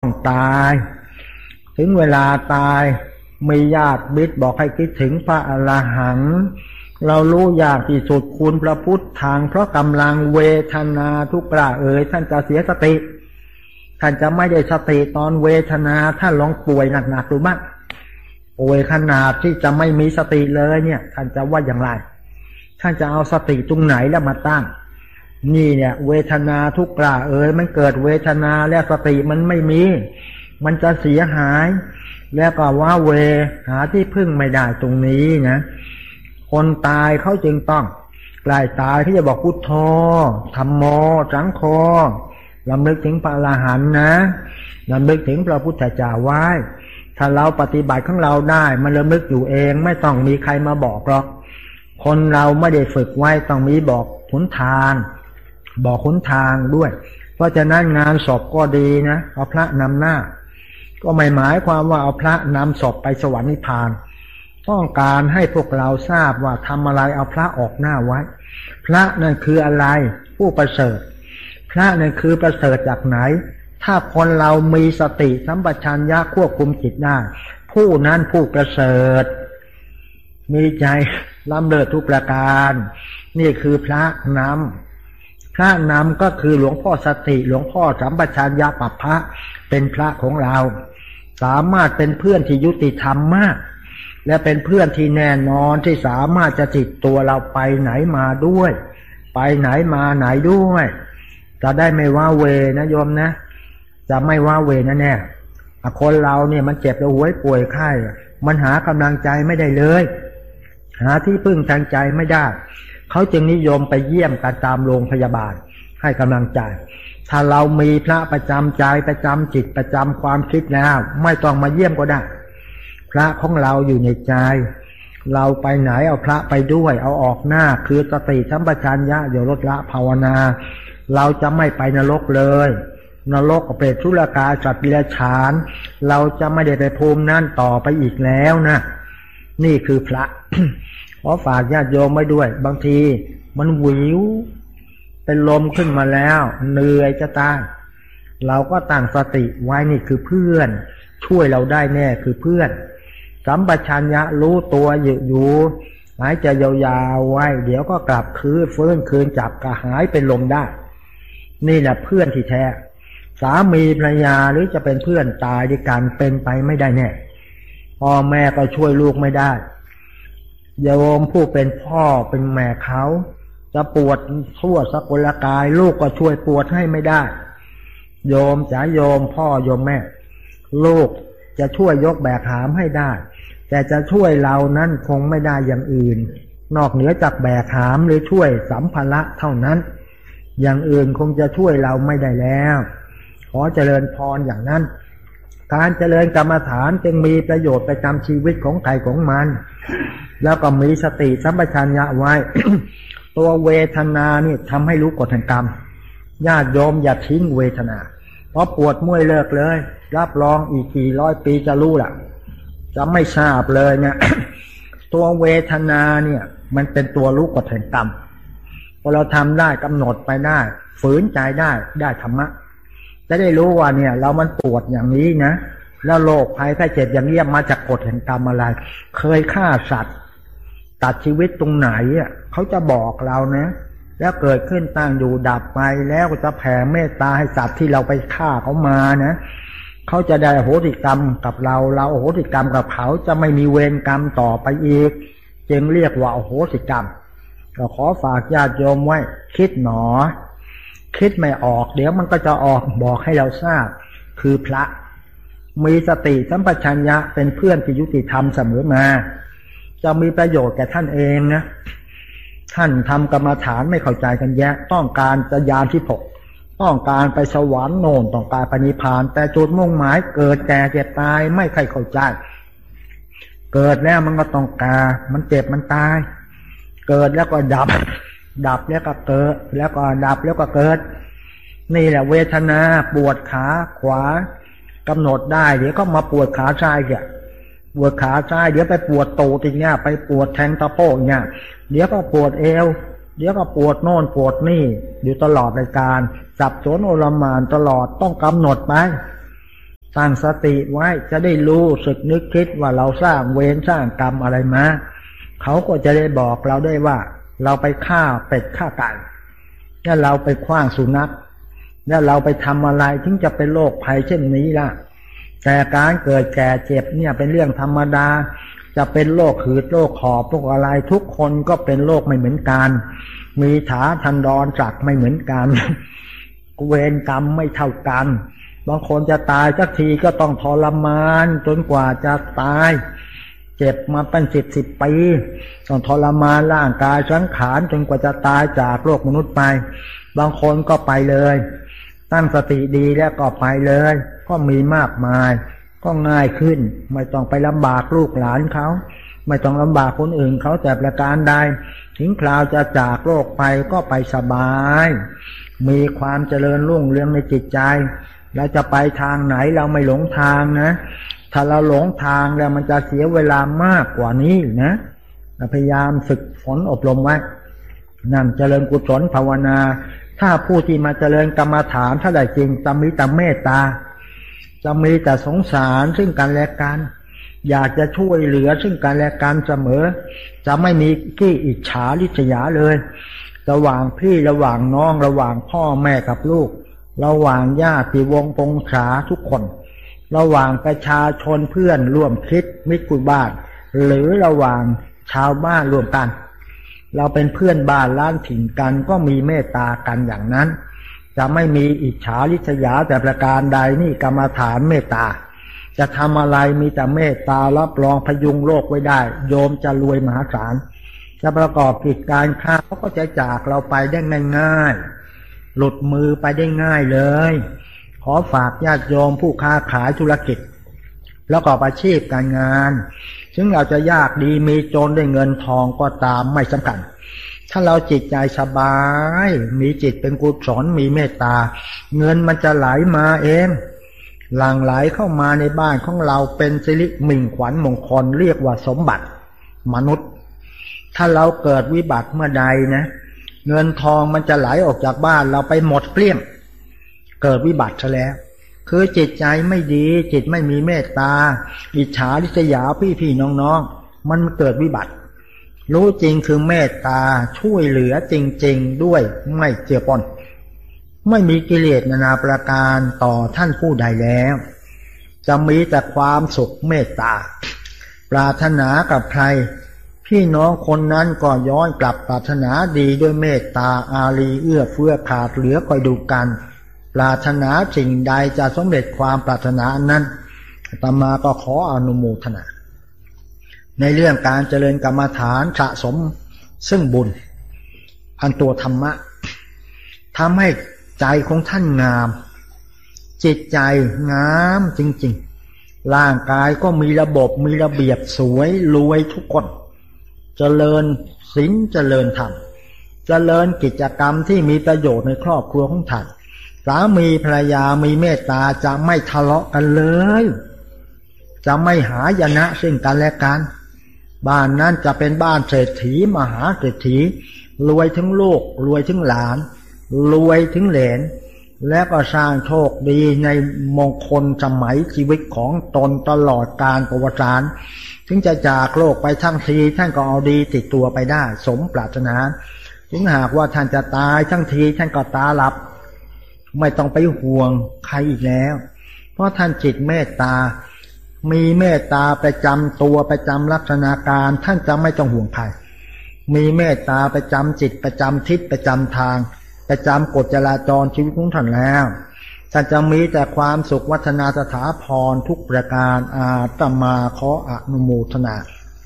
ตายถึงเวลาตายมีญาติมิตรบอกให้คิดถึงพระอรหันต์เรารู้ยากที่สุดคุณพระพุทธทางเพราะกำลังเวทนาทุกข์ละท่านจะเสียสติท่านจะไม่ได้สติตอนเวทนาถ้าลองป่วยหนักๆดูมั้งป่วยขนาดที่จะไม่มีสติเลยเนี่ยท่านจะว่าอย่างไรท่านจะเอาสติตรงไหนแล้วมาตั้งนี่เนี่ยเวทนาทุกข์ละมันเกิดเวทนาแล้วสติมันไม่มีมันจะเสียหายแล้วก็ว่าเวหาที่พึ่งไม่ได้ตรงนี้นะคนตายเขาจึงต้องใกล้ตายที่จะบอกพุทโธธัมโมสังโฆรำลึกถึงพระอรหันต์นะรำลึกถึงพระพุทธเจ้าไว้ถ้าเราปฏิบัติของเราได้มันรำลึกอยู่เองไม่ต้องมีใครมาบอกหรอกคนเราไม่ได้ฝึกไว้ต้องมีบอกหนทางบอกหนทางด้วยเพราะฉะนั้นงานศพก็ดีนะเอาพระนำหน้าก็ไม่หมายความว่าเอาพระนำศพไปสวรรค์นิพพานต้องการให้พวกเราทราบว่าทำอะไรเอาพระออกหน้าไว้พระนั่นคืออะไรผู้ประเสริฐพระนั่นคือประเสริฐจากไหนถ้าคนเรามีสติสัมปชัญญะควบคุมจิตได้ผู้นั้นผู้ประเสริฐมีใจล้ำเลิศทุกประการนี่คือพระนำพระนำก็คือหลวงพ่อสติหลวงพ่อสัมปชัญญะปัปพะเป็นพระของเราสามารถเป็นเพื่อนที่ยุติธรรมมากและเป็นเพื่อนที่แน่นอนที่สามารถจะติดตัวเราไปไหนมาด้วยไปไหนมาไหนด้วยจะได้ไม่ว้าเวนะโยมนะจะไม่ว้าเวนะแน่คนเราเนี่ยมันเจ็บแล้วป่วยไข้มันหากำลังใจไม่ได้เลยหาที่พึ่งทางใจไม่ได้เขาจึงนิยมไปเยี่ยมกันตามโรงพยาบาลให้กำลังใจถ้าเรามีพระประจำใจประจำจิตประจำความคิดแล้วไม่ต้องมาเยี่ยมก็ได้พระของเราอยู่ในใจเราไปไหนเอาพระไปด้วยเอาออกหน้าคือสติสัมปชัญญะเดี๋ยวลดละภาวนาเราจะไม่ไปนรกเลยนรกเปรตทุรกายสัตว์ดิเรกชันเราจะไม่ได้ไปภูมินั่นต่อไปอีกแล้วนะนี่คือพระ ขอฝากญาติโยมไว้ด้วยบางทีมันวิวเป็นลมขึ้นมาแล้วเหนื่อยจะตายเราก็ตั้งสติไว้นี่คือเพื่อนช่วยเราได้แน่คือเพื่อนสัมปชัญญะรู้ตัวอยู่หายใจยาวๆไว้เดี๋ยวก็กลับคืนฟื้นคืนจับก็หายเป็นลมได้นี่แหละเพื่อนที่แท้สามีภรรยาหรือจะเป็นเพื่อนตายด้วยกันเป็นไปไม่ได้แน่พ่อแม่ก็ช่วยลูกไม่ได้โยมผู้เป็นพ่อเป็นแม่เขาจะปวดทั่วสกุลกายลูกก็ช่วยปวดให้ไม่ได้โยมจ๋าโยมพ่อโยมแม่ลูกจะช่วยยกแบกหามให้ได้แต่จะช่วยเรานั้นคงไม่ได้อย่างอื่นนอกเหนือจากแบกหามหรือช่วยสัมภาระเท่านั้นอย่างอื่นคงจะช่วยเราไม่ได้แล้วขอเจริญพรอย่างนั้นการเจริญกรรมฐานจึงมีประโยชน์ประจำชีวิตของใครของมันแล้วก็มีสติสัมปชัญญะไว้ ตัวเวทนานี่ทำให้รู้กฎแห่งกรรมญาติโยมอย่าทิ้งเวทนาเพราะปวดเมื่อยเลิกเลยรับรองอีกกี่ร้อยปีจะรู้ล่ะจะไม่ทราบเลยเนี่ย ตัวเวทนาเนี่ยมันเป็นตัวรู้กฎแห่งกรรมพอเราทำได้กำหนดไปได้ฝืนใจได้ธรรมะจะได้รู้ว่าเนี่ยเรามันปวดอย่างนี้นะแล้วโรคภัยไข้เจ็บอย่างนี้มาจากกฎแห่งกรรมอะไรเคยฆ่าสัตว์ตัดชีวิตตรงไหนเขาจะบอกเรานะแล้วเกิดขึ้นตั้งอยู่ดับไปแล้วก็จะแผ่เมตตาให้สัตว์ที่เราไปฆ่าเขามานะเขาจะได้อโหสิกรรมกับเราอโหสิกรรมกับเขาจะไม่มีเวรกรรมต่อไปอีกจึงเรียกว่าอโหสิกรรมก็ขอฝากญาติโยมไว้คิดหนอคิดไม่ออกเดี๋ยวมันก็จะออกบอกให้เราทราบคือพระมีสติสัมปชัญญะเป็นเพื่อนที่ยุติธรรมเสมอมาจะมีประโยชน์แก่ท่านเองนะท่านทำกรรมฐานไม่เข้าใจกันแยะต้องการจะญาณที่หกต้องการไปสวรรค์โน่นต้องการไปนิพพานแต่จุดมุ่งหมายเกิดแก่เจ็บตายไม่ใครเข้าใจเกิดแล้วมันก็ต้องการมันเจ็บมันตายเกิดแล้วก็ดับแล้วก็เกิดแล้วก็ดับแล้วก็เกิดนี่แหละเวทนาปวดขาขวากำหนดได้เดี๋ยวก็มาปวดขาซ้ายปวดขาซ้ายเดี๋ยวไปปวดตูดอย่างเงี้ยไปปวดแทงตะโพกเนี่ยเดี๋ยวก็ปวดเอวเดี๋ยวก็ปวดโน่นปวดนี่อยู่ตลอดรายการสับสนโอลหม่านตลอดต้องกำหนดไปตั้งสติไว้จะได้รู้สึกนึกคิดว่าเราสร้างเวรสร้างกรรมอะไรมาเขาก็จะได้บอกเราได้ว่าเราไปฆ่าเป็ดฆ่าไก่แล้วเราไปขว้างสุนัขแล้วเราไปทำอะไรถึงจะเป็นโรคภัยเช่นนี้ล่ะแต่การเกิดแก่เจ็บเนี่ยเป็นเรื่องธรรมดาจะเป็นโรคหืดโรคหอบโรคอะไรทุกคนก็เป็นโรคไม่เหมือนกันมีฐาทันดรศักดิ์ไม่เหมือนกันเวรกรรมไม่เท่ากันบางคนจะตายสักทีก็ต้องทรมานจนกว่าจะตายเจ็บมาเป็นสิบปีต้องทรมานร่างกายสังขารจนกว่าจะตายจากโลกมนุษย์ไปบางคนก็ไปเลยตั้งสติดีแล้วก็ไปเลยก็มีมากมายก็ง่ายขึ้นไม่ต้องไปลำบากลูกหลานเขาไม่ต้องลำบากคนอื่นเขาแต่ประการใดถึงคราวจะจากโลกไปก็ไปสบายมีความเจริญรุ่งเรืองในจิตใจเราจะไปทางไหนเราไม่หลงทางนะถ้าเราหลงทางแล้วมันจะเสียเวลามากกว่านี้นะพยายามฝึกฝนอบรมไว้นั่นเจริญกุศลภาวนาถ้าผู้ที่มาเจริญกรรมฐานถ้าได้จริงจะมีแต่เมตตาจะมีแต่สงสารซึ่งกันและกันอยากจะช่วยเหลือซึ่งกันและกันเสมอจะไม่มีขี้อิจฉาริษยาเลยระหว่างพี่ระหว่างน้องระหว่างพ่อแม่กับลูกระหว่างญาติวงศ์ปงศาทุกคนระหว่างประชาชนเพื่อนร่วมคิดมิตรคู่บ้านหรือระหว่างชาวบ้านรวมกันเราเป็นเพื่อนบ้านล้านถิ่นกันก็มีเมตตากันอย่างนั้นจะไม่มีอิจฉาริษยาแต่ประการใดนี่กรรมฐานเมตตาจะทำอะไรมีแต่เมตตารับรองพยุงโลกไว้ได้โยมจะรวยมหาศาลจะประกอบกิจการค้าเขาก็จะจากเราไปได้ง่ายๆหลุดมือไปได้ง่ายเลยขอฝากญาติโยมผู้ค้าขายธุรกิจแล้วก็อาชีพการงานถึงเราจะยากดีมีจนได้เงินทองก็ตามไม่สำคัญถ้าเราจิตใจสบายมีจิตเป็นกุศลมีเมตตาเงินมันจะไหลมาเองหลั่งไหลเข้ามาในบ้านของเราเป็นสิริมิ่งขวัญมงคลเรียกว่าสมบัติมนุษย์ถ้าเราเกิดวิบัติเมื่อใดนะเงินทองมันจะไหลออกจากบ้านเราไปหมดเกลี้ยงเกิดวิบัติซะแล้วคือจิตใจไม่ดีจิตไม่มีเมตตาอิจฉาริษยาพี่ๆน้องๆมันเกิดวิบัติรู้จริงคือเมตตาช่วยเหลือจริงๆด้วยไม่เจือปนไม่มีกิเลสนานาประการต่อท่านผู้ใดแล้วจะมีแต่ความสุขเมตตาปรารถนากับใครพี่น้องคนนั้นก็ย้อนกลับปรารถนาดีด้วยเมตตาอารีเอื้อเฟื้อขาดเหลือคอยดูกันปรารถนาสิ่งใดจะสำเร็จความปรารถนานั้นอาตมาก็ขออนุโมทนาในเรื่องการเจริญกรรมฐานสะสมซึ่งบุญอันตัวธรรมะทำให้ใจของท่านงามจิตใจงามจริงๆร่างกายก็มีระบบมีระเบียบสวยรวยทุกคนเจริญศีลเจริญธรรมเจริญกิจกรรมที่มีประโยชน์ในครอบครัวของท่านสามีภรรยามีเมตตาจะไม่ทะเลาะกันเลยจะไม่หายนะซึ่งกันและกันบ้านนั้นจะเป็นบ้านเศรษฐีมหาเศรษฐีรวยทั้งลูกรวยทั้งหลานรวยถึงเหลนและก็สร้างโชคดีในมงคลสมัยชีวิตของตนตลอดกาลประวัติศาสตร์ถึงจะจากโลกไปทั้งทีท่านก็เอาดีติดตัวไปได้สมปรารถนาถึงหากว่าท่านจะตายทั้งทีท่านก็ตาหลับไม่ต้องไปห่วงใครอีกแล้วเพราะท่านจิตเมตตามีเมตตาประจำตัวประจำลักษณะการท่านจะไม่ต้องห่วงใครมีเมตตาประจำจิตประจำทิศประจำทางประจำกฎจราจรชีวิตของท่านแล้วท่านจะมีแต่ความสุขวัฒนาสถาพรทุกประการอาตมาขออนุโมทนา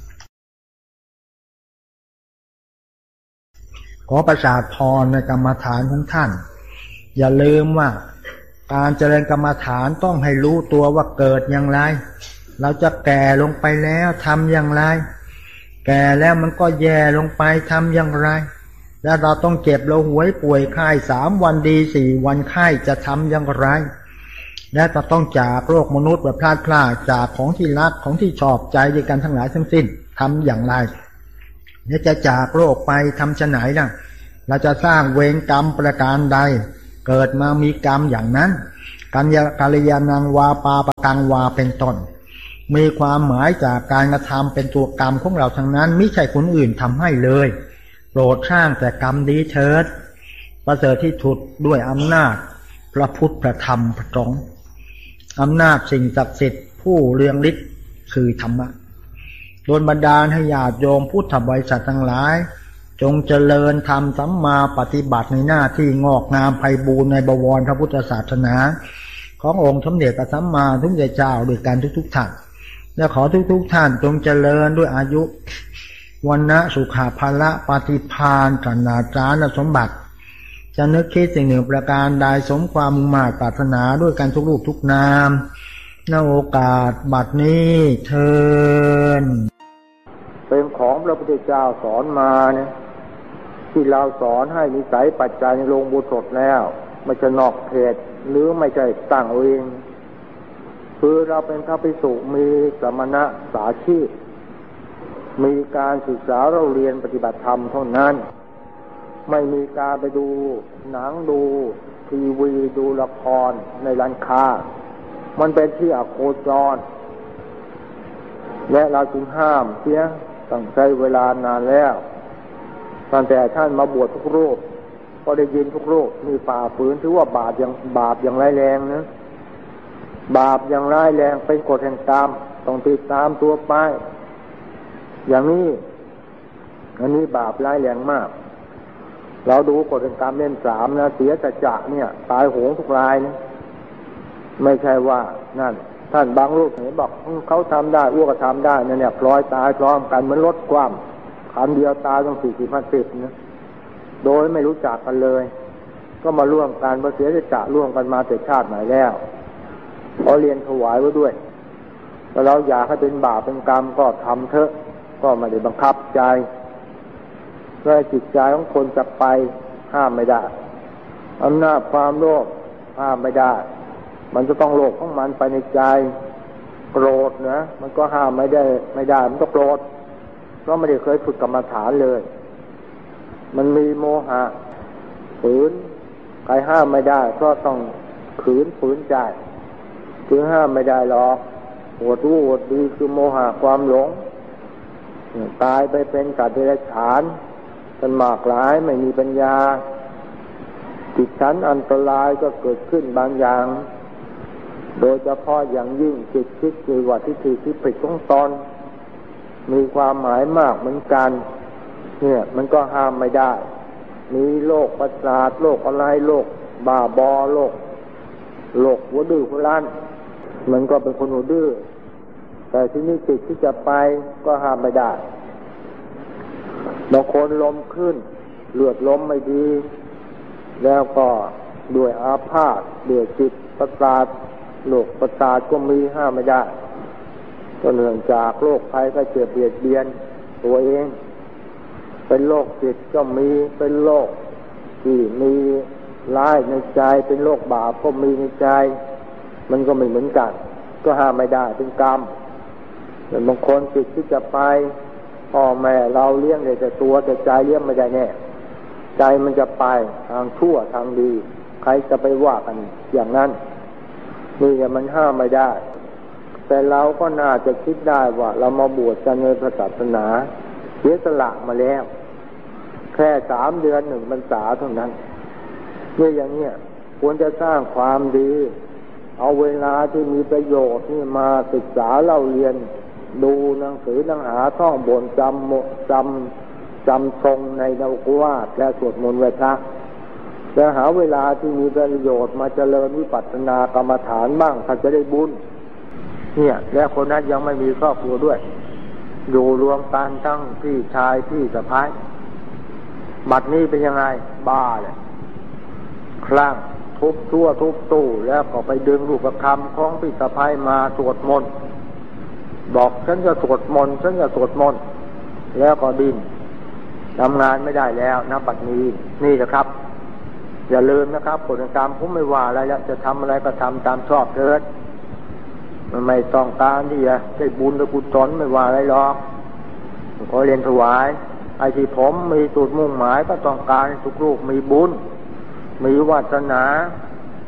ขอประสาทพรในกรรมฐานของท่านอย่าลืมว่าการเจริญกรรมฐานต้องให้รู้ตัวว่าเกิดอย่างไรเราจะแก่ลงไปแล้วทำอย่างไรแก่แล้วมันก็แย่ลงไปทำอย่างไรแล้วเราต้องเจ็บเราหวยป่วยไข้3 วันดี4 วันไข้จะทำอย่างไรและจะต้องจากโลกมนุษย์แบบพลาดพลาดจากของที่รักของที่ชอบใจด้วยกันทั้งหลายทั้งสิ้นทำอย่างไรและจะจากโลกไปทำชะไหนล่ะเราจะสร้างเวรกรรมประการใดเกิดมามีกรรมอย่างนั้นกัลยาณังวาปาปกังวาเป็นต้นมีความหมายจากการกระทำเป็นตัวกรรมของเราทั้งนั้นไม่ใช่คนอื่นทำให้เลยโปรดสร้างแต่กรรมดีเถิดประเสริฐที่สุดด้วยอำนาจพระพุทธพระธรรมพระสงฆ์อำนาจสิ่งศักดิ์สิทธิ์ผู้เรืองฤทธิ์คือธรรมะโดนบันดาลให้ญาติโยมพุทธบริษัททั้งหลายจงเจริญธรรมสัมมาปฏิบัติในหน้าที่งอกงามไพบูรณ์ในบวรพระพุทธศาสนาขององค์สมเด็จพระสัมมาสัมพุทธเจ้าด้วยกันทุกท่านและขอทุกท่านจงเจริญด้วยอายุวันนะสุขภาละปฏิภาณธนาจารสมบัติจะนึกคิดสิ่งหนึ่งประการใดสมความมุ่งมั่นปรารถนาด้วยกันทุกรูปทุกนามณโอกาสบัดนี้เทินเป็นของพระพุทธเจ้าสอนมาเนี่ยที่เราสอนให้นิสัยปัจจัยในลงบุตรแล้วไม่จะนอกเขตหรือไม่ใช่ตั้งเองคือเราเป็นพระภิกษุมีสมณะสาชีพมีการศึกษาเราเรียนปฏิบัติธรรมเท่านั้นไม่มีการไปดูหนังดูทีวีดูละครในร้านค้ามันเป็นที่อโคจรและเราจึงห้ามเสียตั้งใจเวลานานแล้วตั้งแต่ท่านมาบวชทุกรูปก็ได้ยินทุกรูปมีฝ่าฝืนถือว่าบาปอย่างร้ายแรงนะบาปอย่างร้ายแรงเป็นกฎแห่งกรรมต้องติดตามตัวไปอย่างนี้อันนี้บาปร้ายแรงมากเราดูกฎแห่งกรรมเล่ม 3นะเสียสัจจะเนี่ยตายโหงทุกรายนะไม่ใช่ว่านั่นท่านบางรูปเห็นบอกเขาทำได้อ้วกก็ทำได้เนี่ยพลอยตายพร้อมกันเหมือนรถคว่ำคันเดียวตายต้อง40-50นะโดยไม่รู้จักกันเลยก็มาร่วมกันเสียสัจจะร่วมกันมาแต่ชาติไหนแล้วขอเรียนถวายไว้ด้วยแต่เราอยากให้เป็นบาปเป็นกรรมก็ทำเถอะก็ไม่ได้บังคับใจเมื่อจิตใจของคนจะไปห้ามไม่ได้อำนาจความโลภห้ามไม่ได้มันจะต้องโลภของมันไปในใจโกรธนะมันก็ห้ามไม่ได้มันก็โกรธเพราะไม่ได้เคยฝึกกรรมฐานเลยมันมีโมหะฝืนใครห้ามไม่ได้ก็ต้องฝืนใจถึงห้ามไม่ได้หรอกโหดรู้โหดดีคือโมหะความหลงตายไปเป็นสัตว์เดรัจฉานเป็นมากหลายไม่มีปัญญาจิตชั้นอันตรายก็เกิดขึ้นบางอย่างโดยเฉพาะอย่างยิ่งจิตคิดคือว่าที่ผิดของตนมีความหมายมากเหมือนกันเนี่ยมันก็ห้ามไม่ได้มีโรคประสาทโรคอะไรโรคบ้าบอโรคหัวดื้อหัวรั้นมันก็เป็นคนหัวดื้อแต่ที่นี่จิตที่จะไปก็ห้ามไม่ได้บางคนลมขึ้นเลือดลมไม่ดีแล้วก็ด้วยอาพาธด้วยจิตประสาทโรคประสาทก็มีห้ามไม่ได้ก็เนื่องจากโรคภัยไข้เจ็บเบียดเบียนตัวเองเป็นโรคจิตก็มีเป็นโรคที่มีร้ายในใจเป็นโรคบาปก็มีในใจมันก็ไม่เหมือนกันก็ห้ามไม่ได้เป็นกรรมแต่บางคนจิตที่จะไปพ่อแม่เราเลี้ยงได้แต่ตัวแต่ใจเลี้ยงไม่ได้แน่ใจมันจะไปทางชั่วทางดีใครจะไปว่ากันอย่างนั้นนี่มันห้ามไม่ได้แต่เราก็น่าจะคิดได้ว่าเรามาบวชกันในพระศาสนาเสียสละมาแล้วแค่3 เดือน1 พรรษาเท่านั้นนี่อย่างเนี้ยควรจะสร้างความดีเอาเวลาที่มีประโยชน์นี่มาศึกษาเล่าเรียนดูหนังสือหนังหาท่องบนจำทรงในนววาทและสวดมนต์ไหว้พระจะหาเวลาที่มีประโยชน์มาเจริญวิปัสสนากรรมฐานบ้างถ้าจะได้บุญเนี่ยและคนนั้นยังไม่มีครอบครัวด้วยอยู่รวมกันทั้งพี่ชายพี่สะพ้ายบัดนี้เป็นยังไงบ้าเลยคลั่งทุบทั่วทุบตู้แล้วก็ไปดึงรูปคำของพี่สะพ้ายมาสวดมนต์บอกฉันจะสวดมนต์แล้วก็ดิ้นทำงานไม่ได้แล้วณบัดนี้นี่นะครับอย่าลืมนะครับกฎแห่งกรรมผมไม่ว่าอะไรแล้วจะทำอะไรก็ทำตามชอบเถิดมันไม่ต้องการที่จะได้บุญหรือกุศลไม่ว่าอะไรหรอกขอเรียนถวายไอ้ที่ผมมีจุดมุ่งหมายก็ต้องการทุกลูกมีบุญมีวาสนา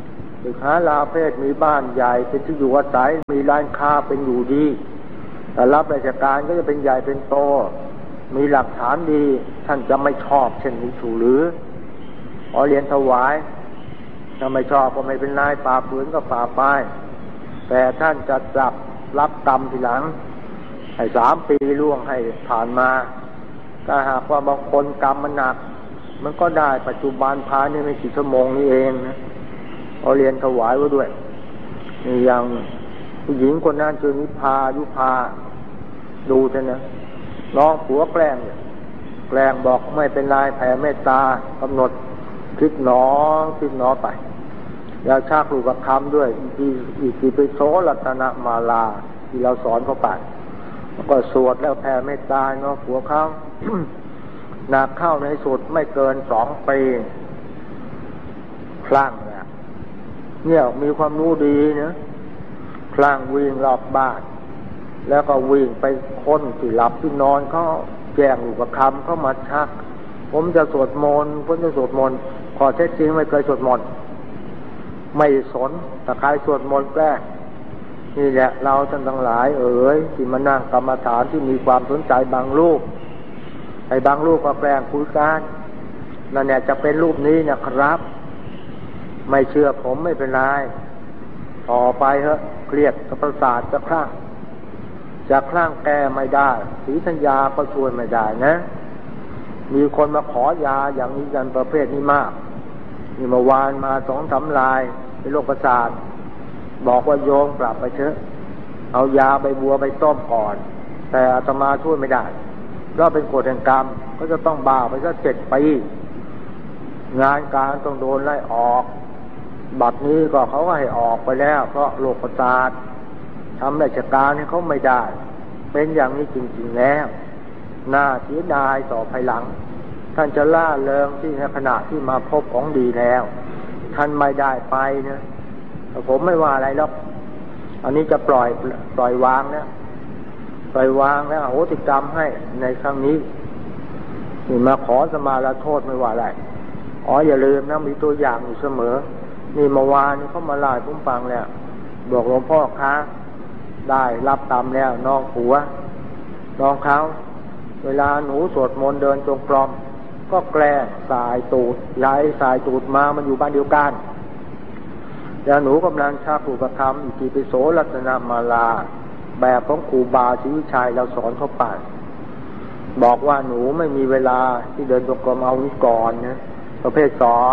ตึกหาลาเพศมีบ้านใหญ่เป็นที่อยู่อาศัยมีร้านค้าเป็นอยู่ดีแต่รับราชการก็จะเป็นใหญ่เป็นโตมีหลักฐานดีท่านจะไม่ชอบเช่นนี้ถูกหรือขอเรียนถวายถ้าไม่ชอบก็ไม่เป็นไรฝ่าฝืนก็ฝ่าไปแต่ท่านจะจับรับกรรมทีหลังให้3 ปีล่วงให้ผ่านมาถ้าหากว่าบางคนกรรมมันหนักมันก็ได้ปัจจุบันภายในไม่กี่ชั่วโมงนี้เองนะขอเรียนถวายไว้ด้วยนี่อย่างผู้หญิงคนนั้นชื่อนิพายุพาดูเถอะนะน้องผัวแกล้งบอกไม่เป็นไรแผ่เมตตากำหนดคิดหนอไปอย่าชักลูกประคำด้วยอีกไปโสรัตนมาลาที่เราสอนเขาไปแล้วก็สวดแล้วแผ่เมตตาน้องผัวเขา หนักเข้าในสุดไม่เกิน2 ปีคลั่งเนี่ยมีความรู้ดีนะคลั่งวิ่งรอบบ้านแล้วก็วิ่งไปค้นที่หลับที่นอนเขาแจ้งลูกประคำเขามาชักผมจะสวดมนต์ขอเท็จจริงไม่เคยสวดมนต์ไม่สนแต่ใครสวดมนต์แกล้งนี่แหละเราท่านทั้งหลายที่มานั่งกรรมฐานที่มีความสนใจบางรูปไอ้บางรูปก็แกล้งคุยกันนั่นเนี่ยจะเป็นรูปนี้นะครับไม่เชื่อผมไม่เป็นไรต่อไปเถอะเครียดกับประสาทจะคลั่งแก้ไม่ได้ศรีธัญญาก็ช่วยไม่ได้นะมีคนมาขอยาอย่างนี้กันประเภทนี้มากนี่เมื่อวานมา2-3 รายเป็นโรคประสาทบอกว่าโยมกลับไปเถอะเอายาใบบัวไปต้มก่อนแต่อาตมาช่วยไม่ได้เพราะเป็นกฎแห่งกรรมก็จะต้องบ้าไปสัก7 ปีงานการต้องโดนไล่ออกบัดนี้ก็เขาก็ให้ออกไปแล้วเพราะโรคประสาททำราชการให้เขาไม่ได้เป็นอย่างนี้จริงๆแล้วน่าเสียดายต่อภายหลังท่านจะล่าเริงที่ในขณะที่มาพบของดีแล้วท่านไม่ได้ไปนะผมไม่ว่าอะไรหรอกอันนี้จะปล่อยวางนะปล่อยวางแล้วอโหสิกรรมให้ในครั้งนี้นี่มาขอสมาลาโทษไม่ว่าอะไรอย่าลืมนะมีตัวอย่างอยู่เสมอนี่เมื่อวานนี้เขามาเล่าให้ผมฟังแล้วบอกหลวงพ่อคะได้รับกรรมแล้วน้องผัวน้องเขาเวลาหนูสวดมนต์เดินจงกรมก็แกล้งสายตูดย้ายสายตูดมามันอยู่บ้านเดียวกันแล้วหนูกำลังชักลูกประคำอิติปิโสรัตนมาลาแบบของครูบาศรีวิชัยเราสอนเขาไปบอกว่าหนูไม่มีเวลาที่เดินจงกรมเอานี้ก่อนนะประเภท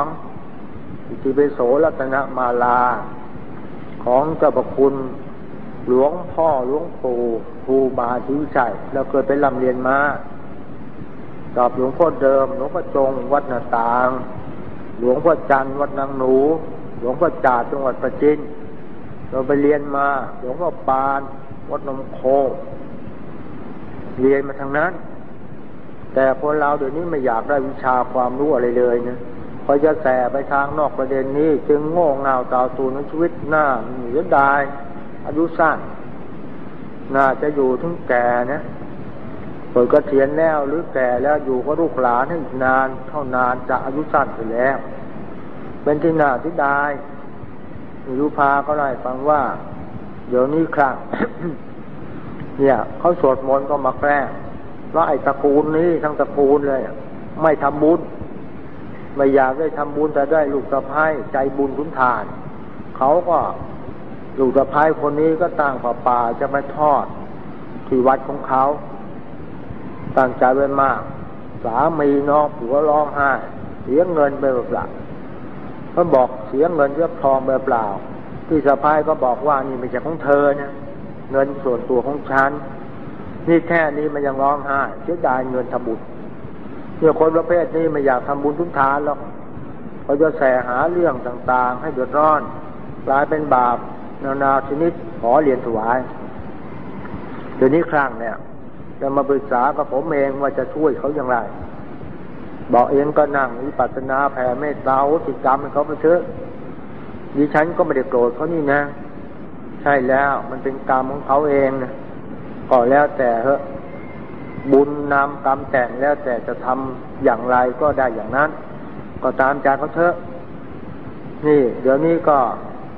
2อิติปิโสรัตนมาลาของเจ้าพระคุณหลวงพ่อหลวงปู่ครูบาศรีวิชัยเราเคยไปร่ำเรียนมากับหลวงพ่อเดิมหลวงพ่อจงวัดนาตางหลวงพ่อจันทร์วัดนางหนูหลวงพ่อจาดจังหวัดประจิตรเราไปเรียนมาหลวงพ่อปานวัดนมโคเรียนมาทางนั้นแต่คนเราเดี๋ยวนี้ไม่อยากได้วิชาความรู้อะไรเลยนะพอจะแสไปทางนอกประเด็นนี้จึงโง่เง่าตาตูนชีวิตหน้าเสียดายอายุสั้นน่าจะอยู่ถึงแก่นะเปิดเกษียณแล้วหรือแก่แล้วอยู่ก็ลูกหลานให้อีกนานเท่านานจะอายุสั้นไปแล้วเป็นที่น่าเสียดายยุพาก็ได้ฟังว่าเดี๋ยวนี้ครั้ง เนี่ยเขาสวดมนต์ก็มาแกล้งว่าไอ้ตระกูลนี้ทั้งตระกูลเลยไม่ทำบุญไม่อยากได้ทำบุญแต่ได้ลูกสะใภ้ใจบุญทุนทานเขาก็ลูกสะใภ้คนนี้ก็ตั้งป่าจะไปทอดที่วัดของเขาตั้งใจไว้มากสามีน้องผัวร้องไห้เสียเงินไปเปล่าเขาบอกเสียเงินเรียบทองไปเปล่าที่สะใภ้ก็บอกว่านี่ไม่ใช่ของเธอนะเงินส่วนตัวของฉันนี่แค่นี้มันยังร้องไห้เสียดายเงินทำบุญเนี่ยคนประเภทนี้ไม่อยากทำบุญทุนทานหรอกเขาจะแสหาเรื่องต่างๆให้เดือดร้อนกลายเป็นบาปนานาชนิดขอเรียนถวายเดี๋ยวนี้ครั้งเนี่ยจะมาปรึกษากับผมเองว่าจะช่วยเขาอย่างไรบอกเองก็นั่งวิปัสสนาแผ่เมตตาโหสิกรรมให้เขาไปเถอะดิฉันก็ไม่ได้โกรธเขานี่นะใช่แล้วมันเป็นกรรมของเขาเองนะก็แล้วแต่เถอะบุญนำกรรมแต่งแล้วแต่จะทำอย่างไรก็ได้อย่างนั้นก็ตามใจเขาเถอะนี่เดี๋ยวนี้ก็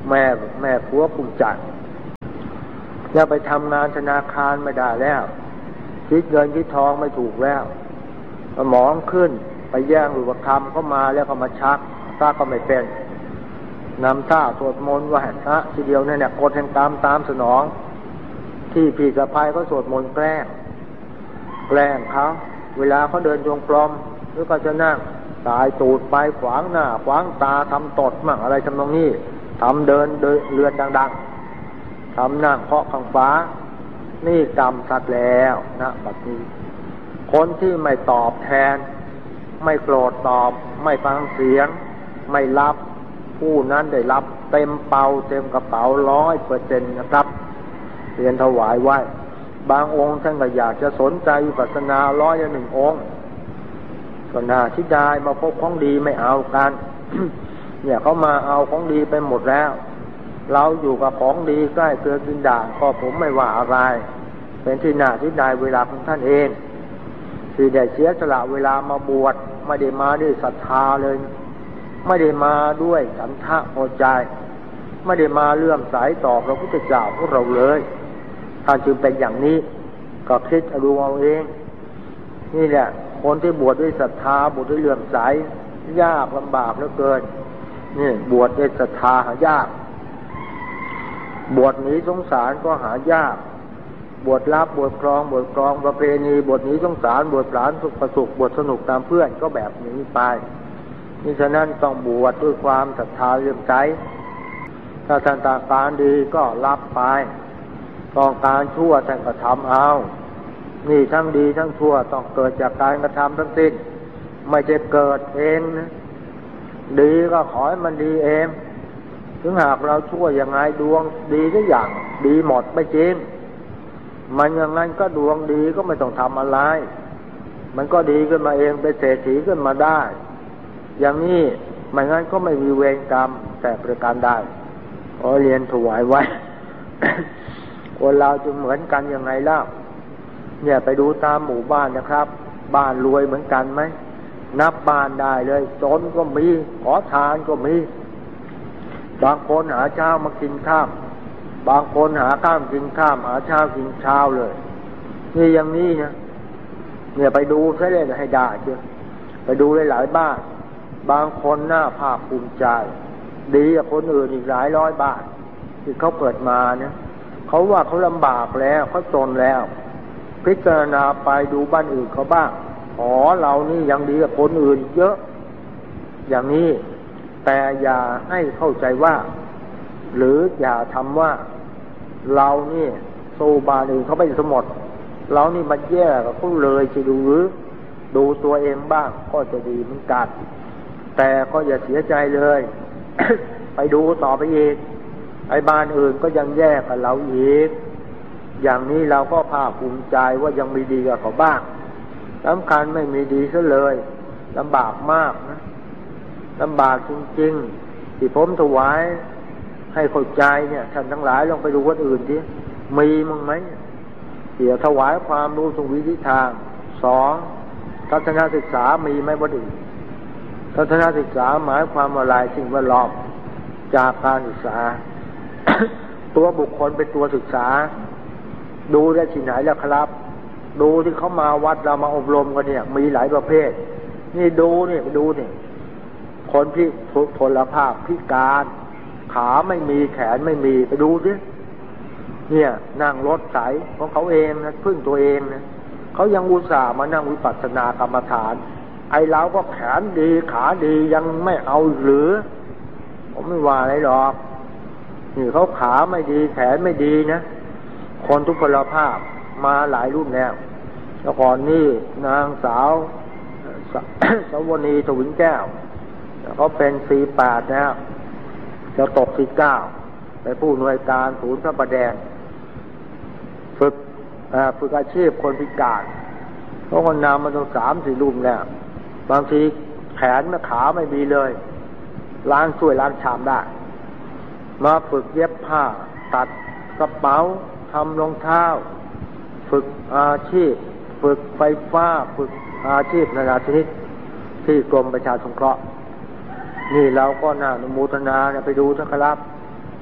แม่ผัวภูมิใจจะไปทำงานธนาคารไม่ได้แล้วคิดเงินคิดทองไม่ถูกแล้วสมองขึ้นไปแย่งอุปคำเข้ามาแล้วก็มาชักซาก็ไม่เป็นนำท่าสวดมนต์ว่าพระทีเดียวนั่นแหละกดแห่งกรรมตามสนองที่พี่สะพ้ายก็สวดมนต์แกล้งเขาเวลาเขาเดินจงกรมหรือก็จะนั่งสายตูดไปขวางหน้าขวางตาทำตดมั่งอะไรทำนองนี้ทำเดินเรือนดังๆทำนั่งเคาะข้างฟ้านี่กรรมสัตว์แล้วนะบัดนี้คนที่ไม่ตอบแทนไม่โกรธตอบไม่ฟังเสียงไม่รับผู้นั้นได้รับเต็มเป่าเต็มกระเป๋า100%นะครับเรียนถวายไว้บางองค์ท่านก็อยากจะสนใจวิปัสสนา101 องค์ก็น่าที่ได้มาพบของดีไม่เอากัน เนี่ยเขามาเอาของดีไปหมดแล้วเราอยู่กับของดีใกล้เกลือกินด่างก็ผมไม่ว่าอะไรเป็นที่น่าที่ได้เวลาของท่านเองที่ได้เสียสละเวลามาบวชไม่ได้มาด้วยศรัทธาเลยไม่ได้มาด้วยฉันทะพอใจไม่ได้มาเลื่อมใสต่อพระพุทธเจ้าพวกเราเลยท่านจึงเป็นอย่างนี้ก็คิดดูเอาเองนี่แหละคนที่บวชด้วยศรัทธาบวชด้วยเลื่อมใสยากลำบากเหลือเกินนี่บวชด้วยศรัทธาหายากบวชหนีสงสารก็หายากบวชรับบวชครองประเพณีบวชหนีสงสารบวชหลานสุขประสุขบวชสนุกตามเพื่อนก็แบบนี้ไปนี่ฉะนั้นต้องบวชด้วยความศรัทธาเลื่อมใสถ้าท่านต้องการดีก็รับไปต้องการชั่วท่านก็ทำเอานี่ทั้งดีทั้งชั่วต้องเกิดจากการกระทำทั้งสิ้นไม่จะเกิดเองนะดีก็ขอให้มันดีเองถึงหากเราชั่วยังไงดวงดีทุกอย่างดีหมดไม่จริงมันอย่างนั้นก็ดวงดีก็ไม่ต้องทำอะไรมันก็ดีขึ้นมาเองเป็นเศรษฐีขึ้นมาได้อย่างนี้ไม่งั้นก็ไม่มีเวรกรรมแต่ประการใดเรียนถวายไว้ คนเราจะเหมือนกันยังไงล่ะเนี่ยไปดูตามหมู่บ้านนะครับบ้านรวยเหมือนกันไหมนับบ้านได้เลยจนก็มีขอทานก็มีบางคนหาเช้ามากินข้ามบางคนหาข้ามกินข้ามหาเช้ากินเช้าเลยนี่อย่างนี้เนี่ยไปดูซะเลยให้ได้เชียวไปดูหลายบ้านบางคนหน้าภาคภูมิใจดีกว่าคนอื่นอีกหลายร้อยบาทที่เขาเกิดมาเนี่ยเขาว่าเขาลำบากแล้วเขาจนแล้วพิจารณาไปดูบ้านอื่นเขาบ้างเรานี่ยังดีกว่าคนอื่นเยอะอย่างนี้แต่อย่าให้เข้าใจว่าหรืออย่าทำว่าเรานี่สู้บ้านอื่นเขาไม่สมดเรานี่มันแย่กับเขาเลยจะดูหรือดูตัวเองบ้างก็จะดีเหมือนกันแต่ก็อย่าเสียใจเลย ไปดูต่อไปอีกไอ้บ้านอื่นก็ยังแย่กับเราอีกอย่างนี้เราก็ภาคภูมิใจว่ายังมีดีกับเขาบ้างสำคัญไม่มีดีซะเลยลำบากมากนะลำบากจริงๆที่ผมถวายให้เข้าใจเนี่ยท่านทั้งหลายลองไปดูวัดอื่นดิมีมั้งไหมเดี๋ยวถวายความรู้ตรงวิธีทาง2ทัศนศึกษามีไหมวัดอื่นทัศนศึกษาหมายความว่าอะไรสิ่งแวดล้อมจากการศึกษา ตัวบุคคลเป็นตัวศึกษาดูได้ที่ไหนแล้วครับดูที่เขามาวัดเรามาอบรมกันเนี่ยมีหลายประเภทนี่ดูนี่คนที่พลภาพพิการขาไม่มีแขนไม่มีไปดูสิเนี่ยนั่งรถไถของเขาเองนะพึ่งตัวเองนะเขายังอุตส่าห์มานั่งวิปัสสนากรรมฐานไอ้เราก็แขนดีขาดียังไม่เอาหรือผมไม่ว่าอะไรหรอกนี่เขาขาไม่ดีแขนไม่ดีนะคนทุกพลภาพมาหลายรุ่นแล้วแล้วก่อนนี่นางสาว สวนีทวินแก้วเขาเป็น48แล้วจะตก49ไปผู้หน่วยการศูนย์พระประแดงฝึกอาชีพคนพิการเพราะคนนำมาต้อง3-4 รุ่นแล้วบางทีแขนและขาไม่มีเลยล้างช่วยล้างชามได้มาฝึกเย็บผ้าตัดกระเป๋าทำรองเท้าฝึกอาชีพฝึกไฟฟ้าฝึกอาชีพนานาชนิดที่กรมประชาสงเคราะห์นี่เราก็น่าอนุโมทนาไปดูสักครับแก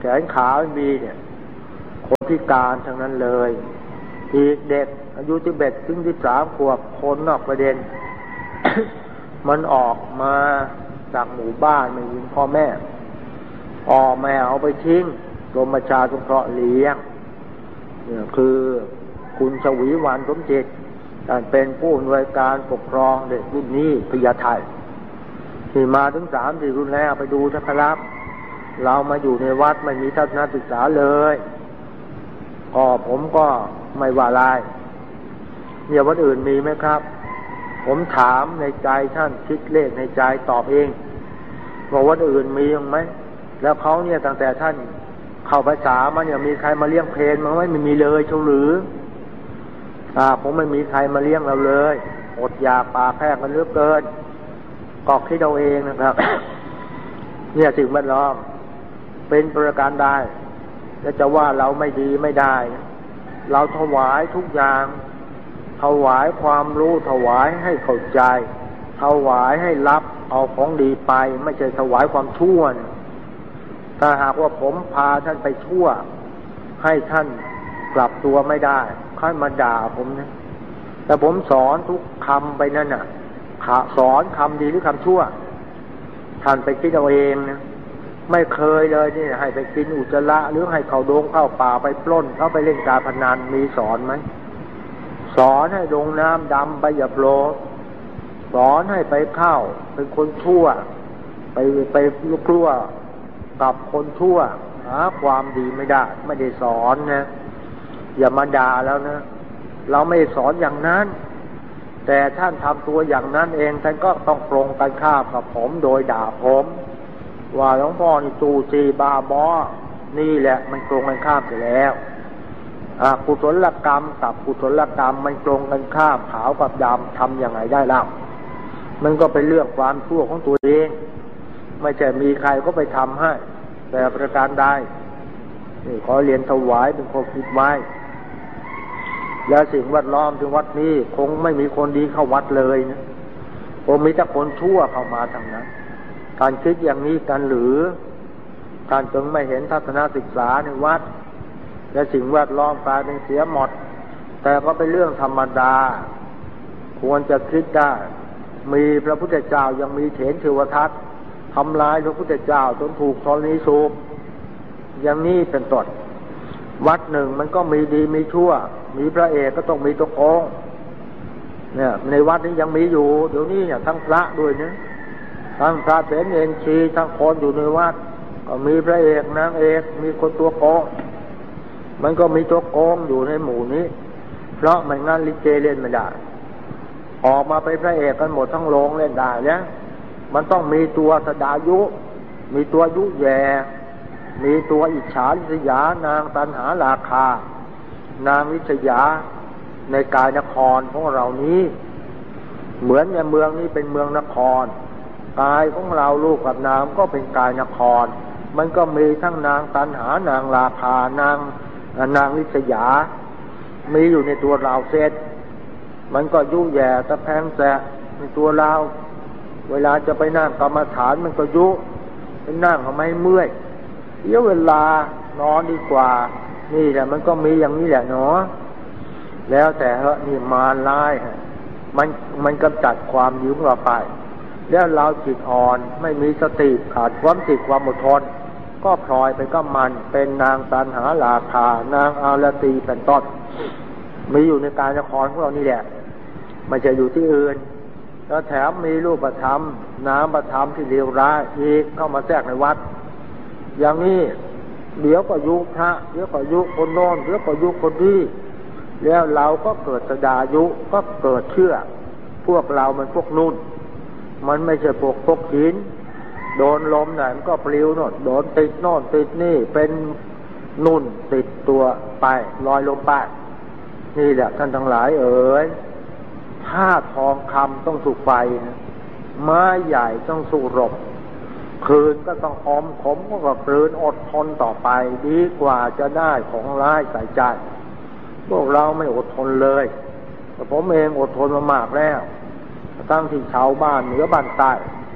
นขาไม่มีเนี่ยคนพิการทั้งนั้นเลยอีกเด็กอายุ11 ถึง 13 ขวบคนนอกประเด็น มันออกมาจากหมู่บ้านไม่มีพ่อแม่แม่เอาไปทิ้งกรมประชาสงเคราะห์เลี้ยงเนี่ยคือคุณชวีวรรณสมจิตท่านเป็นผู้อำนวยการปกครองเด็กรุ่นนี้พญาไทที่มาถึง3-4 รุ่นแล้วไปดูเถอะครับเรามาอยู่ในวัดไม่มีทัศนศึกษาเลยผมก็ไม่ว่าอะไรเนี่ยวัดอื่นมีไหมครับผมถามในใจท่านคิดเลขในใจตอบเองว่าวัดอื่นมีไหมแล้วเขาเนี่ยตั้งแต่ท่านเข้าพรรษามาเนี่ยมีใครมาเลี้ยงเพลนมั้งไม่มีเลยเฉหรือผมไม่มีใครมาเลี้ยงเราเลยอดอยากปากแห้งกันเหลือเกินก็คิดเอาเองนะครับ เนี่ยสิ่งแวดล้อมเป็นประการใดแล้วจะว่าเราไม่ดีไม่ได้เราถวายทุกอย่างถวายความรู้ถวายให้เข้าใจถวายให้รับเอาของดีไปไม่ใช่ถวายความชั่วถ้าหากว่าผมพาท่านไปชั่วให้ท่านกลับตัวไม่ได้ค่อยมาด่าผมนะแต่ผมสอนทุกคำไปนั่นน่ะสอนคำดีหรือคำชั่วท่านไปคิดเอาเองนะไม่เคยเลยนี่ให้ไปกินอุจจาระหรือให้เขาโดงเข้าป่าไปปล้นเขาไปเล่นการพนันมีสอนไหมสอนให้ลงน้ำดำไปอย่าโผล่สอนให้ไปเข้าเป็นคนชั่วไปลุกลัวกับคนชั่วหาความดีไม่ได้สอนนะอย่ามาด่าแล้วนะเราไม่สอนอย่างนั้นแต่ท่านทำตัวอย่างนั้นเองท่านก็ต้องปรงกันข้ามกับผมโดยด่าผมว่าหลวงพ่อนี่จูจีบาบอนี่แหละมันตรงกันข้ามไปแล้วกุศลกรรมกับกุศลกรรมมันตรงกันข้ามขาวกับดำทำยังไงได้ล่ะมันก็เป็นเรื่องความชั่วของตัวเองไม่ใช่มีใครก็ไปทำให้แต่ประการใดนี่ขอเรียนถวายเป็นข้อคิดไว้แล้วสิ่งแวดล้อมที่วัดนี้คงไม่มีคนดีเข้าวัดเลยนะคงมีแต่คนชั่วเข้ามาทั้งนั้นการคิดอย่างนี้กันหรือการจึงไม่เห็นทัศนศึกษาในวัดและสิ่งแวดล้อมกลายเป็นเสียหมดแต่ก็เป็นเรื่องธรรมดาควรจะคิดได้มีพระพุทธเจ้ายังมีเถรเทวทัตทำลายพระพุทธเจ้าจนถูกธรณีสูบอย่างนี้เป็นต้นวัดหนึ่งมันก็มีดีมีชั่วมีพระเอกก็ต้องมีตัวโกงเนี่ยในวัดนี้ยังมีอยู่เดี๋ยวนี้เนี่ยทั้งพระด้วยนะทั้งพระเถรเอนชีทั้งคนอยู่ในวัดก็มีพระเอกนางเอกมีคนตัวโกงมันก็มีตัวโกงอยู่ในหมู่นี้เพราะไม่งั้นลิเกเล่นไม่ได้ออกมาเป็นพระเอกกันหมดทั้งโรงเล่นได้เนี่ยมันต้องมีตัวสดายุมีตัวยุแย่มีตัวอิจฉาริษยานางตัณหาราคานางวิทยาในกายนครของเรานี้เหมือนในเมืองนี้เป็นเมืองนครกายของเราลูกกับนามก็เป็นกายนครมันก็มีทั้งนางตัณหานางราคานางวิทยามีอยู่ในตัวเราเสร็จมันก็ยุแย่ตะแพงแสะในตัวเราเวลาจะไปนั่งกรรมฐานมันก็ยุไปนั่งทำไมเมื่อยเดี๋ยวเวลานอนดีกว่านี่แหละมันก็มีอย่างนี้แหละเนาะแล้วแต่เหอะนี่มารร้ายมันกำจัดความยืมเราไปแล้วเราจิตอ่อนไม่มีสติขาดความติดความอดทนก็พลอยไปก็มันเป็นนางตัณหาราคานางอารตีเป็นต้นมีอยู่ในกายนครของเรานี่แหละไม่ใช่อยู่ที่อื่นแล้วแถมมีรูปธรรมนามธรรมที่เลวร้ายอีกเข้ามาแทรกในวัดอย่างนี้เดี๋ยวก็ยุพระเดี๋ยวก็ยุคนโน้นเดี๋ยวก็ยุคนนี้แล้วเราก็เกิดสดายุก็เกิดเชื่อพวกเรามันพวกนุ่นมันไม่ใช่พวกหินโดนลมไหนมันก็ปลิวโน่นโดนติดโน่นติดนี่เป็นนุ่นติดตัวไปลอยลมไปนี่แหละท่านทั้งหลายเอ๋ยผ้าทองคำต้องสู้ไฟนะไม้ใหญ่ต้องสู้รบคืนก็ต้องอมขมก็คืนอดทนต่อไปดีกว่าจะได้ของร้ายใส่ใจพวกเราไม่อดทนเลยแต่ผมเองอดทนมามากแล้วตั้งที่ชาวบ้านเหนือบ้านใต้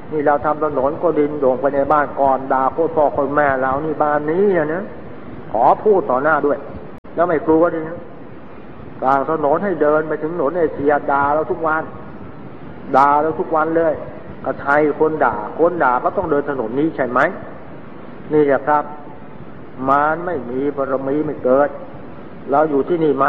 นี่เราทำถนนก็ดินโด่งไปในบ้านก่อนด่าพ่อคนแม่เรานี่บ้านนี้นะขอพูดต่อหน้าด้วยแล้วไม่กลัวดินะกลางถนนให้เดินไปถึงถนนเอเชียด่าเราทุกวันด่าเราทุกวันเลยก็ใช่คนด่าก็ต้องเดินถนนนี้ใช่ไหมนี่แหละครับมารไม่มีบารมีไม่เกิดเราอยู่ที่นี่มา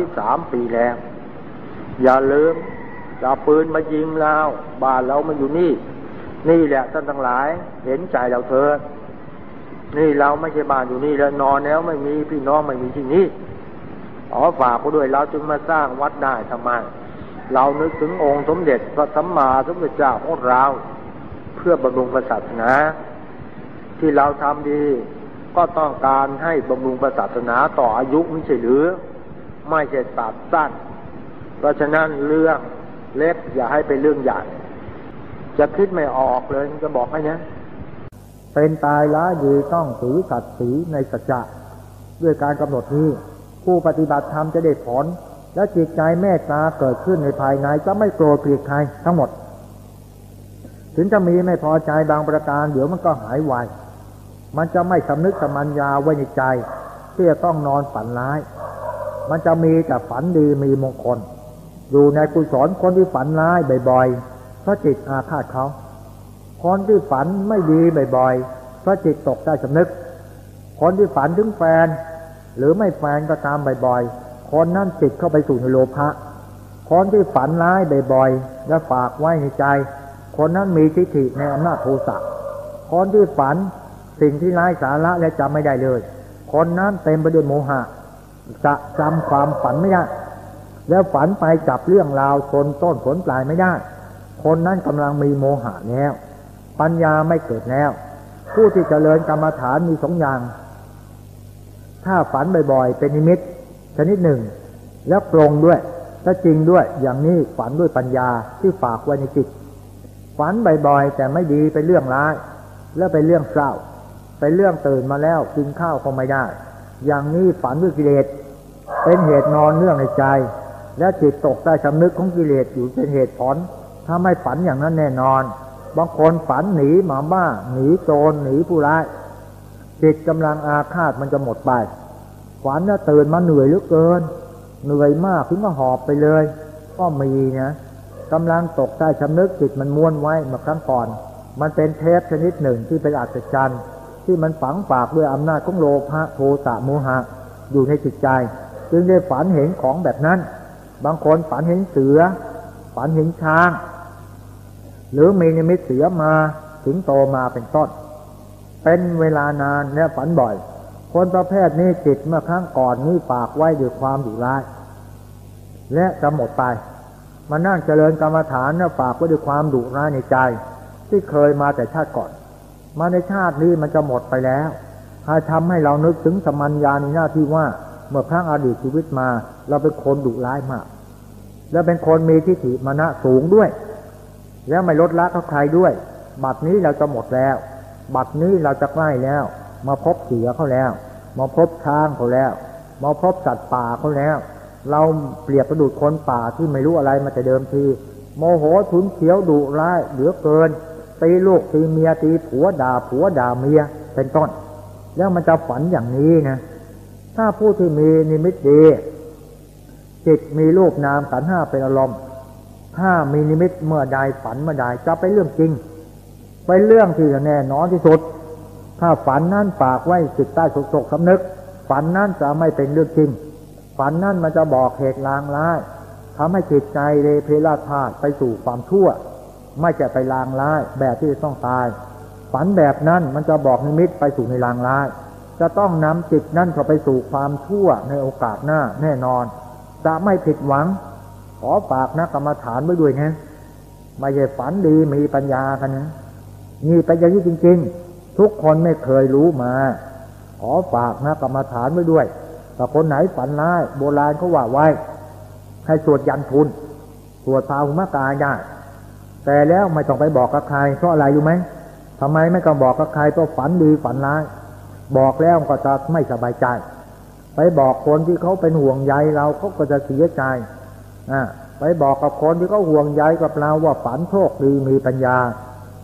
33 ปีแล้วอย่าลืมจะปืนมายิงเราบ้านเรามาอยู่นี่แหละท่านทั้งหลายเห็นใจเราเถิดนี่เราไม่ใช่บ้านอยู่นี่แล้วนอนแล้วไม่มีพี่น้องไม่มีที่นี่ฝากเขาด้วยเราจึงมาสร้างวัดได้ทำไมเรานึกถึงองค์สมเด็จพระสัมมาสัมพุทธเจ้าของเราเพื่อบำรุงศาสนาที่เราทำดีก็ต้องการให้บำรุงศาสนาต่ออายุไม่ใช่หรือไม่ใช่ตัดสั้นเพราะฉะนั้นเรื่องเล็กอย่าให้เป็นเรื่องใหญ่จะคิดไม่ออกเลยจะบอกให้นะเป็นตายละดีต้องถือสัตย์ศรีในสัจจะด้วยการกำหนดนี้ผู้ปฏิบัติธรรมจะได้ผลและจิตใจเมตตาเกิดขึ้นในภายในจะไม่โกรธเกลียดใครทั้งหมดถึงจะมีไม่พอใจบางประการเดี๋ยวมันก็หายไวมันจะไม่สำนึกสมัญญาไว้ในใจที่จะต้องนอนฝันร้ายมันจะมีแต่ฝันดีมีมงคลอยู่ในกุศลคนที่ฝันร้ายบ่อยๆเพราะจิตอาฆาตเขาคนที่ฝันไม่ดีบ่อยๆเพราะจิตตกใต้สำนึกคนที่ฝันถึงแฟนหรือไม่แฟนก็ตามบ่อยๆคนนั้นจิตเข้าไปสู่ในโลภะคนที่ฝันร้ายบ่อยๆและฝากไว้ในใจคนนั้นมีทิฏฐิในอำนาจโทสะคนที่ฝันสิ่งที่ไร้สาระและจำไม่ได้เลยคนนั้นเต็มไปด้วยโมหะจะจำความฝันไม่ได้แล้วฝันไปจับเรื่องราวต้นผลปลายไม่ได้คนนั้นกำลังมีโมหะแล้วปัญญาไม่เกิดแล้วผู้ที่เจริญกรรมฐานมี2 อย่างถ้าฝันบ่อยๆเป็นนิมิตชนิดหนึ่งแล้วปรงด้วยถ้าจริงด้วยอย่างนี้ฝันด้วยปัญญาที่ฝากไว้ในจิตฝันบ่อยๆแต่ไม่ดีเป็นเรื่องร้ายแล้วเป็นเรื่องเศร้าเป็นเรื่องตื่นมาแล้วกินข้าวก็ไม่ได้อย่างนี้ฝันด้วยกิเลสเป็นเหตุนอนเนื่องในใจและจิตตกใต้สำนึกของกิเลสอยู่เป็นเหตุผลถ้าไม่ฝันอย่างนั้นแน่นอนบางคนฝันหนีหมาบ้าหนีโจรหนีผู้ร้ายจิตกำลังอาฆาตมันจะหมดไปฝันแล้วตื่นมาเหนื่อยเหลือเกินเหนื่อยมากถึงก็หอบไปเลยก็มีนะกำลังตกใต้สำนึกจิตมันม้วนไว้เมื่อครั้งก่อนมันเป็นเทปชนิดหนึ่งที่เป็นอัศจรรย์ที่มันฝังฝากด้วยอำนาจของโลภะโทสะโมหะอยู่ในจิตใจจึงได้ฝันเห็นของแบบนั้นบางคนฝันเห็นเสือฝันเห็นช้างหรือมีนิมิตเสือมาถึงโตมาเป็นต้นเป็นเวลานานและฝันบ่อยคนประเภทนี้จิตเมื่อครั้งก่อนนี้ฝากไว้ด้วยความดุร้ายและจะหมดไปมานั่งเจริญกรรมฐานและฝากไว้ด้วยความดุร้ายในใจที่เคยมาแต่ชาติก่อนมาในชาตินี้มันจะหมดไปแล้วให้ทำให้เรานึกถึงสมัญญาในหน้าที่ว่าเมื่อครั้งอดีตชีวิตมาเราเป็นคนดุร้ายมากและเป็นคนมีทิฏฐิมานะสูงด้วยแล้วไม่ลดละกับใครด้วยบัดนี้เราจะหมดแล้วบัดนี้เราจะใกล้แล้วมาพบเสือเขาแล้วมาพบช้างเขาแล้วมาพบสัตว์ป่าเขาแล้วเราเปรียบประดุจคนป่าที่ไม่รู้อะไรมาแต่เดิมทีโมโหฉุนเฉียวดุร้ายเหลือเกินตีลูกตีเมียตีผัวด่าเมียเป็นต้นแล้วมันจะฝันอย่างนี้นะถ้าผู้ที่มีนิมิตดีจิตมีรูปนามขันธ์5เป็นอารมณ์ถ้ามีนิมิตเมื่อใดฝันเมื่อใดจะเป็นเรื่องจริงเป็นเรื่องที่แน่นอนที่สุดถ้าฝันนั้นฝากไว้จิตใต้สกสำนึกฝันนั้นจะไม่เป็นเรื่องจริงฝันนั้นมันจะบอกเหตุลางร้ายทำให้จิตใจเลเพลาดพลาดไปสู่ความชั่วไม่จะไปลางร้ายแบบที่ต้องตายฝันแบบนั้นมันจะบอกนิมิตไปสู่ในลางร้ายจะต้องนำจิตนั้นเข้าไปสู่ความชั่วในโอกาสหน้าแน่นอนจะไม่ผิดหวังขอฝากนักกรรมฐานไว้ด้วยนะไม่ใช่ฝันดีมีปัญญากันนะนี่เป็นอย่างนี้จริงๆทุกคนไม่เคยรู้มาขอฝากนักกรรมฐานไว้ด้วยแต่คนไหนฝันร้ายโบราณเขาว่าไว้ให้สวดยันทุนสวดพาหุมกายได้แต่แล้วไม่ต้องไปบอกกับใครเพราะอะไรรู้ไหมทำไมไม่ต้องบอกกับใครเพราะฝันดีฝันร้ายบอกแล้วก็จะไม่สบายใจไปบอกคนที่เขาเป็นห่วงใยเราเขาก็จะเสียใจไปบอกกับคนที่เขาห่วงใยกับเราว่าฝันโชคดีมีปัญญา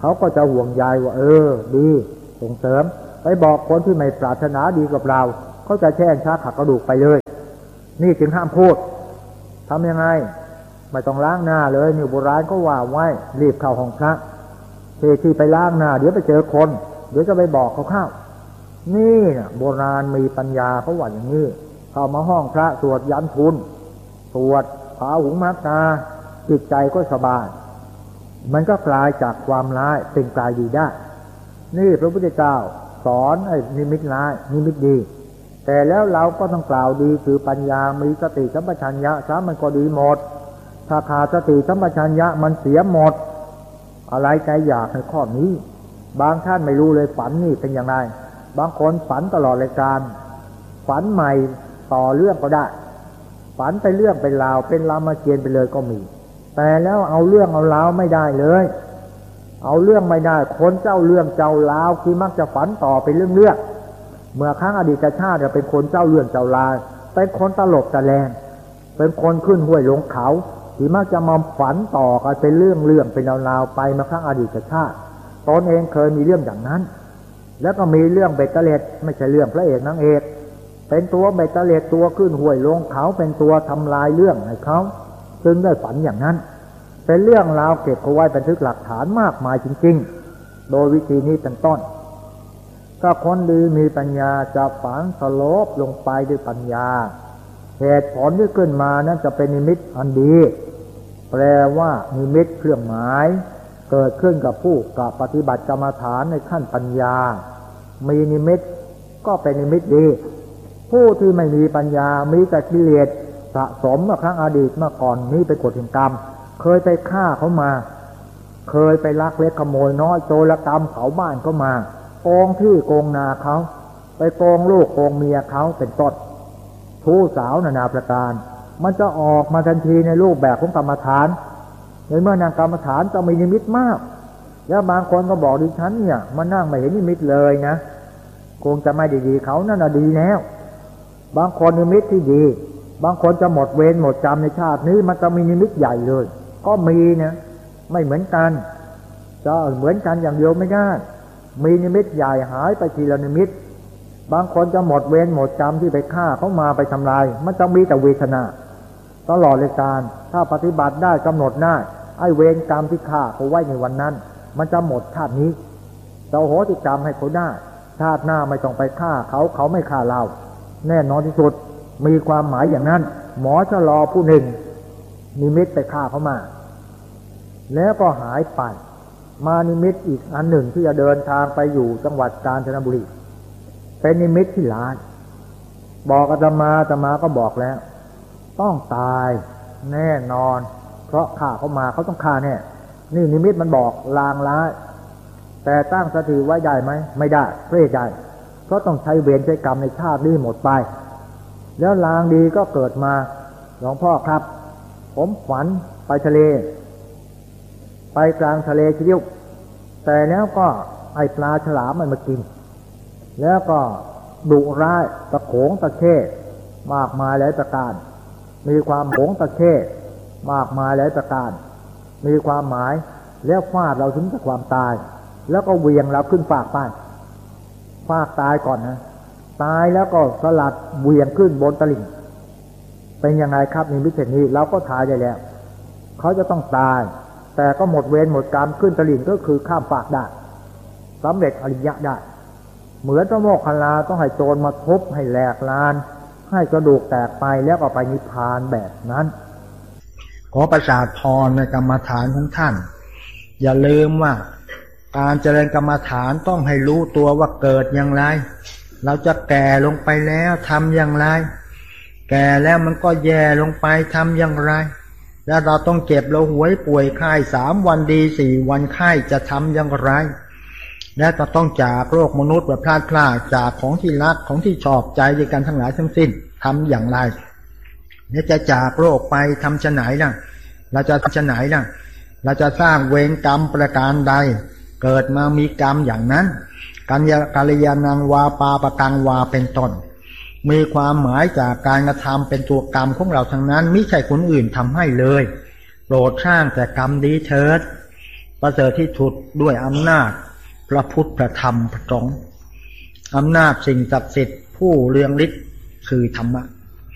เขาก็จะห่วงใยว่าดีส่งเสริมไปบอกคนที่ไม่ปรารถนาดีกับเราเขาจะแช่งชักหักกระดูกไปเลยนี่จึงห้ามพูดทำยังไงไม่ต้องล้างหน้าเลยนี่โบราณก็ว่าไว้รีบเข้าห้องพระที่ไปล้างหน้าเดี๋ยวไปเจอคนเดี๋ยวจะไปบอกเขาเข้านี่นะโบราณมีปัญญาเขาว่าอย่างนี้เข้ามาห้องพระสวดยันทุนสวดผาหุงมักนาจิตใจก็สบายมันก็กลายจากความร้ายเป็นกลายดีได้นี่พระพุทธเจ้าสอนไอ้นิมิตร้ายนิมิตดีแต่แล้วเราก็ต้องกล่าวดีคือปัญญามีสติสัมปชัญญะซะมันก็ดีหมดถ้าขาดสติสัมปชัญญะมันเสียหมดอะไรใจอยากในข้อนี้บางท่านไม่รู้เลยฝันนี่เป็นอย่างไรบางคนฝันตลอดรายการฝันใหม่ต่อเรื่องก็ได้ฝันไปเรื่องเป็นราวเป็นรามเกียรติ์ไปเลยก็มีแต่แล้วเอาเรื่องเอาราวไม่ได้เลยเอาเรื่องไม่ได้คนเจ้าเรื่องเจ้าราวคือมักจะฝันต่อไปเรื่องเมื่อครั้งอดีตชาติเนี่ยเป็นคนเจ้าเรื่องเจ้าราวเป็นคนตลกตะแลงเป็นคนขึ้นห้วยลงเขาที่มักจะมาฝันต่อกันเป็นเรื่องเป็นราวไปมาครั้งอดีตชาติตนเองเคยมีเรื่องอย่างนั้นแล้วก็มีเรื่องเบตเตเล็ดไม่ใช่เรื่องพระเอกนางเอกเป็นตัวเบตเตเล็ดตัวขึ้นห้วยลงเขาเป็นตัวทำลายเรื่องให้เขาจึงได้ฝันอย่างนั้นเป็นเรื่องราวเก็บเอาไว้บันทึกหลักฐานมากมายจริงๆโดยวิธีนี้เป็นต้นถ้าคนดีมีปัญญาจะฝังสโลปลงไปด้วยปัญญาเหตุผลที่ขึ้นมานั้นจะเป็นนิมิตอันดีแปลว่านิมิตเครื่องหมายเกิดขึ้นกับผู้กับปฏิบัติกรรมฐานในขั้นปัญญามีนิมิตก็เป็นนิมิตดีผู้ที่ไม่มีปัญญามีแต่กิเลสสะสมเมื่อครั้งอดีตเมื่อก่อนนี้เป็นกฎแห่งกรรมเคยไปฆ่าเขามาเคยไปลักเล็กขโมยน้อยโจรกรรมเผาบ้านเขามาโกงที่โกงนาเขาไปโกงลูกโกงเมียเขาเป็นต้นทู่สาวนานาประการมันจะออกมาทันทีในรูปแบบของกรรมฐานในเมื่อนางกรรมฐานจะมีนิมิตมากแล้วบางคนก็บอกดิฉันเนี่ยมานั่งไม่เห็นนิมิตเลยนะคงจะไม่ดีเขานั่นน่ะดีแล้วบางคนนิมิตที่ดีบางคนจะหมดเวรหมดกรรมในชาตินี้มันจะมีนิมิตใหญ่เลยก็มีนะไม่เหมือนกันจะเหมือนกันอย่างเดียวไม่ได้มีนิมิตใหญ่หายไปทีละนิมิตบางคนจะหมดเวรหมดกรรมที่ไปฆ่าเขามาไปทำลายมันจะมีแต่เวทนาตลอดเลยการถ้าปฏิบัติได้กำหนดได้ไอ้เวรกรรมที่ฆ่าเขาไว้ในวันนั้นมันจะหมดชาตินี้จะโหติกรรมให้เขาได้ชาติหน้าไม่ต้องไปฆ่าเขาเขาไม่ฆ่าเราแน่นอนที่สุดมีความหมายอย่างนั้นหมอจะรอผู้หนึ่งนิมิตไปฆ่าเขามาแล้วก็หายไปมานิมิตอีกอันหนึ่งที่จะเดินทางไปอยู่จังหวัดกาญจนบุรีเป็นนิมิตที่ร้ายบอกอาตมาก็บอกแล้วต้องตายแน่นอนเพราะฆ่าเขามาเขาต้องฆ่าแน่นี่นิมิตมันบอกลางร้ายแต่ตั้งสติไว้ได้ไหมไม่ได้เพศได้เพราะต้องใช้เวรใช้กรรมในชาตินี้หมดไปแล้วลางดีก็เกิดมาหลวงพ่อครับผมฝันไปทะเลไปกลางทะเลทีเดียวแต่แล้วก็ไอ้ปลาฉลามมันมากินแล้วก็ดุร้ายตะโขงตะเข้มากมายหลายประการมีความโขงตะเข้มากมายหลายประการมีความหมายแล้วฟาดเราถึงกับความตายแล้วก็เวียงเราขึ้นฟากไปฟากตายก่อนนะตายแล้วก็สลัดเวียงขึ้นบนตลิ่งเป็นยังไงครับในมิตรนี้เราก็ทายได้แล้วเขาจะต้องตายแต่ก็หมดเวรหมดกรรมขึ้นตลิ่งก็คือข้ามฟากได้สำเร็จอริยะได้เหมือนพระโมคคัลลาต้องให้โจรมาทุบให้แหลกลานให้กระดูกแตกไปแล้วก็ไปนิพพานแบบนั้นขอประสาทพรในกรรมฐานของท่านอย่าลืมว่าการเจริญกรรมฐานต้องให้รู้ตัวว่าเกิดอย่างไรเราจะแก่ลงไปแล้วทำอย่างไรแก่แล้วมันก็แย่ลงไปทำอย่างไรแล้วเราต้องเจ็บเราหวยป่วยไข้3 วันดี4 วันไข้จะทำอย่างไรและต้องจากโลกมนุษย์แบบพลาดพลาดจากของที่รักของที่ชอบใจด้วยกันทั้งหลายทั้งสิ้นทำอย่างไรและจะจากโลกไปทำชะไหนล่ะเราจะชะไหนล่ะเราจะสร้างเวรกรรมประการใดเกิดมามีกรรมอย่างนั้นกัลยาณังวาปาปกังวาเป็นต้นมีความหมายจากการกระทำเป็นตัวกรรมของเราทั้งนั้นมิใช่คนอื่นทำให้เลยโปรดสร้างแต่กรรมดีเถิดประเสริฐที่สุดด้วยอำนาจพระพุทธพระธรรมพระสงฆ์อำนาจสิ่งศักดิ์สิทธิ์ผู้เรืองฤทธิ์คือธรรมะ